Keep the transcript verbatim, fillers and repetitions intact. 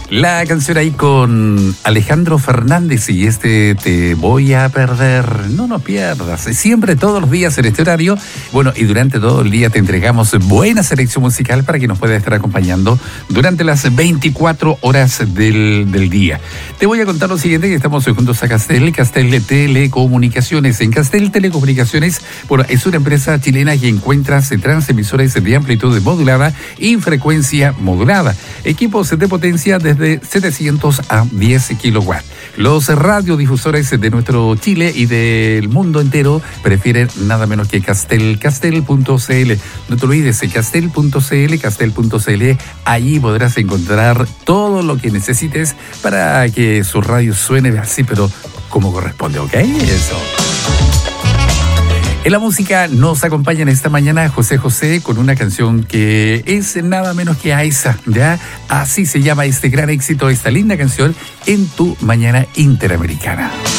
La canción ahí con Alejandro Fernández y este Te voy a perder. No nos pierdas. Siempre, todos los días en este horario. Bueno, y durante todo el día te entregamos buena selección musical para que nos puedas estar acompañando durante las veinticuatro horas del, del día. Te voy a contar lo siguiente, que estamos juntos a Castel, Castel Telecomunicaciones. En Castel Telecomunicaciones, bueno, es una empresa chilena que encuentras transmisores de amplitud modulada y frecuencia modulada. Equipos de potencia desde de setecientos a diez kilowatts. Los radiodifusores de nuestro Chile y del mundo entero prefieren nada menos que Castel, castel punto c l. No te olvides, castel punto c l, castel punto c l. Allí podrás encontrar todo lo que necesites para que su radio suene así, pero como corresponde, ¿ok? Eso. En la música nos acompaña en esta mañana José José con una canción que es nada menos que Aiza, ¿ya? Así se llama este gran éxito, esta linda canción, En tu Mañana Interamericana.